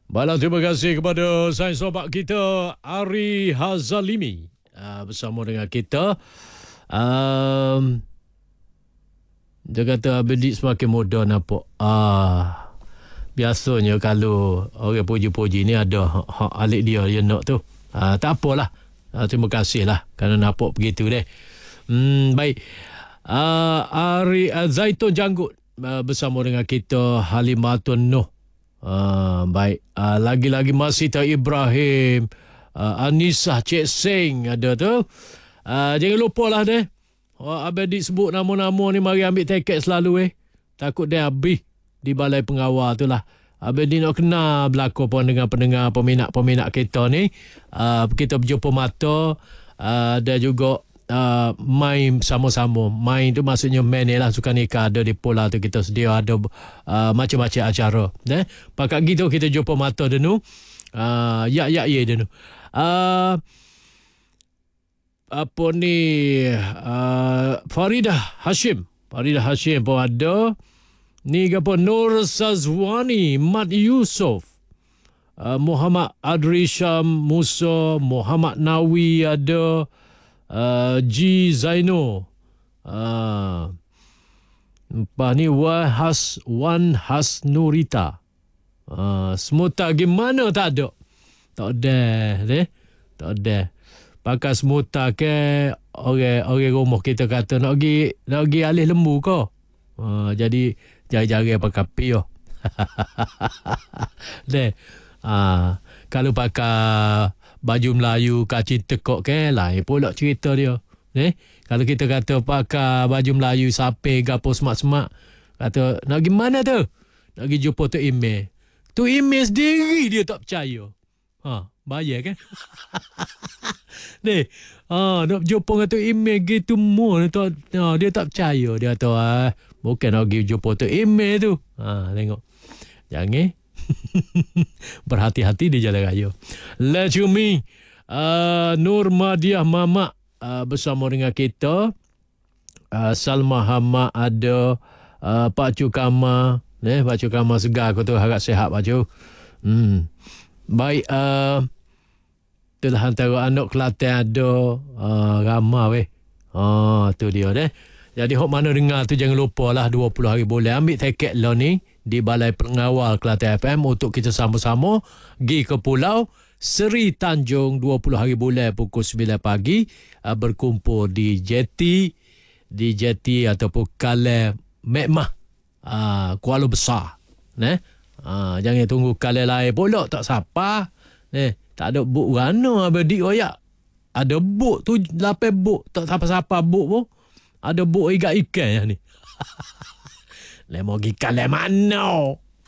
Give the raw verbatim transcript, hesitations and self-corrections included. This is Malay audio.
Baiklah, terima kasih kepada sains sobat kita Ari Hazalimi uh, bersama dengan kita. Um, dia kata Abedi semakin muda nampak. Ah, biasanya kalau orang puji-puji ni ada hak alik dia dia nak tu. Ah, tak apalah. Ah, terima kasih lah kerana nampak begitu deh. Hmm, baik. Uh, Ari uh, Zaitun Janggut uh, bersama dengan kita Halimatun Noh. Uh, baik, uh, lagi-lagi Masita Ibrahim, uh, Anisah Cik Seng ada tu. Uh, jangan lupa lah deh. Oh, Abedi sebut nama-nama ni mari ambil tiket selalu eh. Takut dia habis di balai pengawal tu lah. Abedi nak kenal berlaku pun dengan pendengar peminat-peminat kita ni. Uh, kita berjumpa mata uh, dan juga Uh, main sama-sama. Main tu maksudnya main ni lah sukan nikah ada di pola tu kita sedia ada uh, macam-macam acara eh? Pakat gitu kita jumpa mata denu uh, ya ya ya denu uh, apa ni uh, Faridah Hashim Faridah Hashim pun ada ni apa Nur Sazwani Mat Yusof uh, Muhammad Adrisham Musa Muhammad Nawi ada Uh, G Zaino uh, lepas ni Wahas Wan Has Nurita uh, semuta gimana tak ada tak ada deh tak ada pakai semuta ke orang orang rumah kita kata nak pergi nak pergi alih lembu ke uh, jadi jari-jari pakai pi oh. deh uh, kalau pakai baju Melayu kacing tekok ke lain pula cerita dia. Eh, kalau kita kata pakai baju Melayu sape gapo semak-semak, kata nak pergi mana tu? Nak pergi jumpa tu email. Tu email sendiri dia tak percaya. Ha, bayar kan? Ni, ha, nak jumpa dengan tu email gitu mu tu, ha, dia tak percaya. Dia kata ah, bukan nak pergi jumpa tu email tu. Ha, tengok. Jangan berhati-hati di jalan raya. Lajumi uh, Nur Madiah Mamak uh, bersama dengan kita. uh, Salma Hama ada, uh, Pak Cu Kama eh, Pak Cu Kama segar aku tu, harap sihat Pak Cu. hmm. Baik, uh, itulah antara anak Kelantan ada uh, ramah weh. Ah, tu dia deh. Jadi hok mana dengar tu jangan lupa lah dua puluh hari bulan ambil tiket lah ni di Balai Pengawal Kelantan F M untuk kita sama-sama pergi ke Pulau Seri Tanjung dua puluh hari bulan pukul sembilan pagi uh, berkumpul di Jeti di Jeti ataupun Kalai Mekmah uh, Kuala Besar. Nah, uh, jangan tunggu Kalai lain pula tak siapa. Nah, tak ada buk rana Abedi royak. Ada buk tu lapan buk tak siapa-siapa buk pun. Ada buk ikan ikan yang ni. Lemong ikan le mana?